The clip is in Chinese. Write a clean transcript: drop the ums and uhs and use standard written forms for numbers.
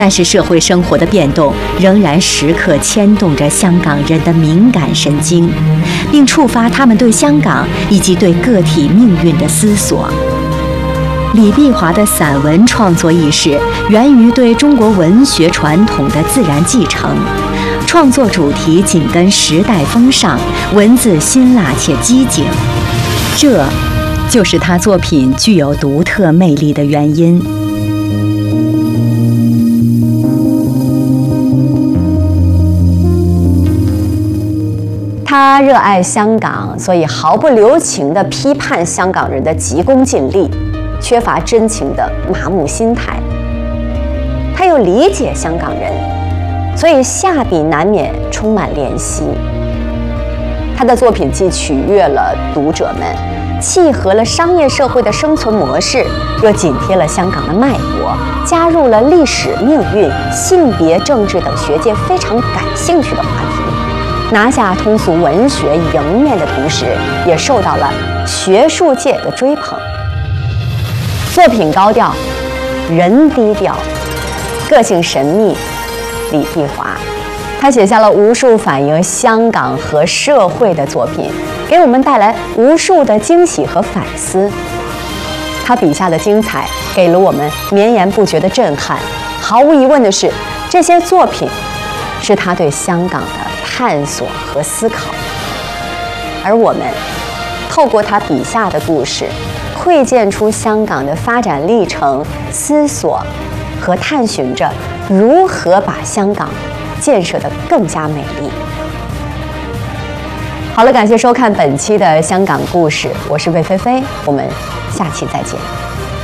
但是社会生活的变动仍然时刻牵动着香港人的敏感神经，并触发他们对香港以及对个体命运的思索。李碧华的散文创作意识源于对中国文学传统的自然继承，创作主题紧跟时代风尚，文字辛辣且机警，这就是他作品具有独特魅力的原因。 他热爱香港，所以毫不留情地批判香港人的急功近利、缺乏真情的麻木心态。他又理解香港人，所以下笔难免充满怜惜。他的作品既取悦了读者们，契合了商业社会的生存模式，又紧贴了香港的脉搏，加入了历史、命运、性别、政治等学界非常感兴趣的话题。拿下通俗文学迎面的同时，也受到了学术界的追捧。作品高调，人低调，个性神秘。李碧华，他写下了无数反映香港和社会的作品，给我们带来无数的惊喜和反思。他笔下的精彩给了我们绵延不绝的震撼。毫无疑问的是，这些作品是他对香港的探索和思考，而我们透过他笔下的故事，窥见出香港的发展历程，思索和探寻着如何把香港建设得更加美丽。好了，感谢收看本期的香港故事，我是魏菲菲，我们下期再见。